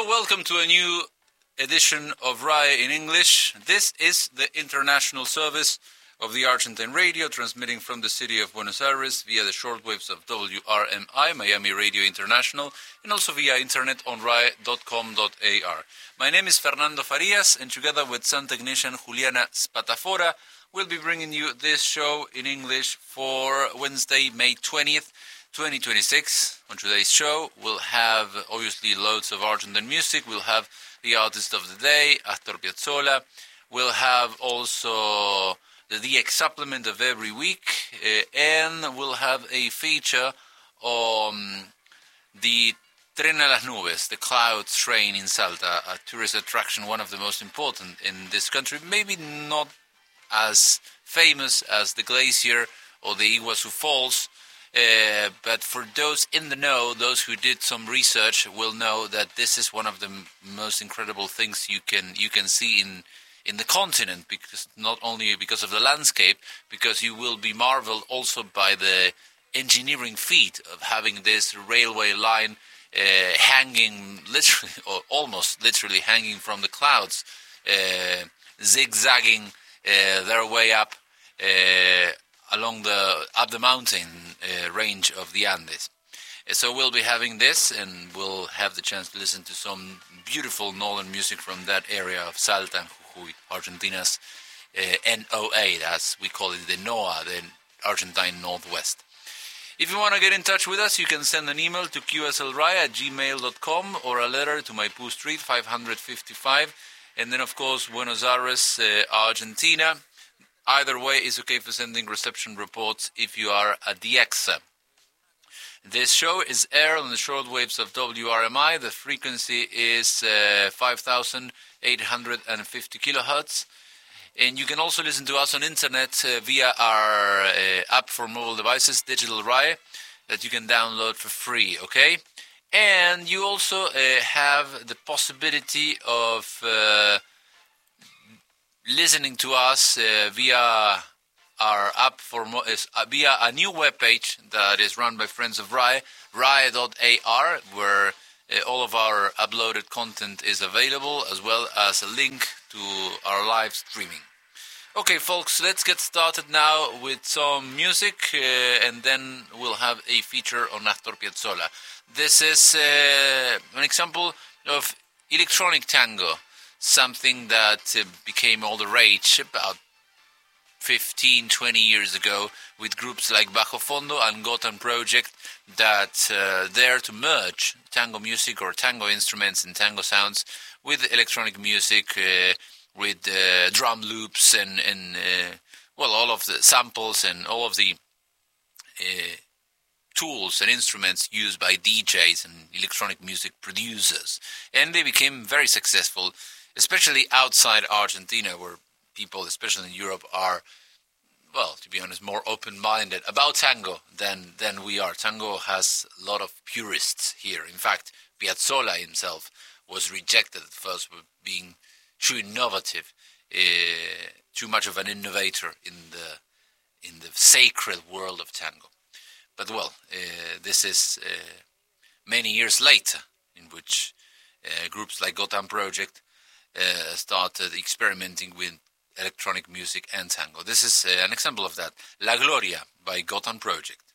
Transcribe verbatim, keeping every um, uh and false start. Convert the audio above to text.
Hello, welcome to a new edition of R A I in English. This is the international service of the Argentine radio, transmitting from the city of Buenos Aires via the shortwaves of W R M I, Miami Radio International, and also via internet on R A I dot com dot A R. My name is Fernando Farias, and together with sound technician Juliana Spatafora, we'll be bringing you this show in English for Wednesday, May twentieth, twenty twenty-six. On today's show, we'll have obviously loads of Argentine music. We'll have the artist of the day, Astor Piazzolla. We'll have also the D X supplement of every week, uh, and we'll have a feature on the Tren a las Nubes, the Clouds train in Salta, a tourist attraction, one of the most important in this country. Maybe not as famous as the glacier or the Iguazu Falls, Uh, but for those in the know, those who did some research will know that this is one of the m- most incredible things you can you can see in in the continent, because not only because of the landscape, because you will be marveled also by the engineering feat of having this railway line uh, hanging literally, or almost literally hanging from the clouds, uh, zigzagging uh, their way up uh, along the up the mountain uh, range of the Andes. Uh, so we'll be having this, and we'll have the chance to listen to some beautiful northern music from that area of Salta and Jujuy, Argentina's uh, N O A, as we call it, the N O A, the Argentine Northwest. If you want to get in touch with us, you can send an email to q s l r i at gmail dot com or a letter to Maipú Street, five fifty-five, and then, of course, Buenos Aires, uh, Argentina. Either way is okay for sending reception reports if you are a D Xer. This show is aired on the shortwaves of W R M I. The frequency is uh, five thousand eight hundred fifty kilohertz. And you can also listen to us on internet uh, via our uh, app for mobile devices, Digital R A I, that you can download for free, okay? And you also uh, have the possibility of Uh, listening to us uh, via our app for mo- uh, via a new webpage that is run by friends of R A I, R A I dot A R, where uh, all of our uploaded content is available, as well as a link to our live streaming. Okay, folks, let's get started now with some music, uh, and then we'll have a feature on Astor Piazzolla. This is uh, an example of electronic tango, something that uh, became all the rage about fifteen, twenty years ago, with groups like Bajo Fondo and Gotham Project that uh, dare to merge tango music or tango instruments and tango sounds with electronic music, uh, with uh, drum loops and, and uh, well, all of the samples and all of the uh, tools and instruments used by D Js and electronic music producers. And they became very successful, especially outside Argentina, where people, especially in Europe, are, well, to be honest, more open-minded about tango than, than we are. Tango has a lot of purists here. In fact, Piazzolla himself was rejected at first for being too innovative, uh, too much of an innovator in the in the sacred world of tango. But, well, uh, this is uh, many years later, in which uh, groups like Gotham Project Uh, started experimenting with electronic music and tango. This is uh, an example of that. La Gloria by Gotham Project.